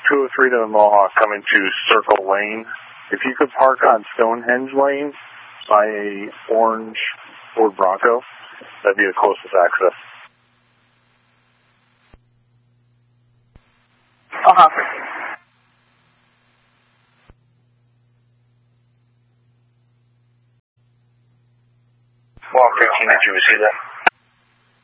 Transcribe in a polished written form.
203 to the Mohawk coming to Circle Lane. If you could park on Stonehenge Lane by a orange Ford Bronco, that'd be the closest access. Uh-huh. 115, did you receive that?